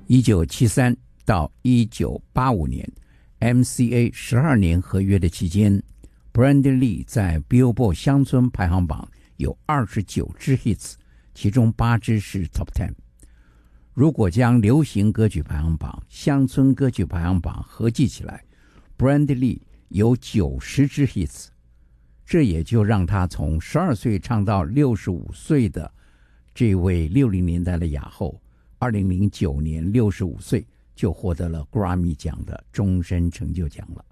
1973到1985年 MCA 12年合约的期间， Brandi Lee 在 Billboard 乡村排行榜有29支 hits， 其中8支是 Top 10。 如果将流行歌曲排行榜、乡村歌曲排行榜合计起来， Brandi Lee 有90支 hits， 这也就让他从12岁唱到65岁的这位60年代的亚后，2009年65岁就获得了 Grammy 奖的终身成就奖了。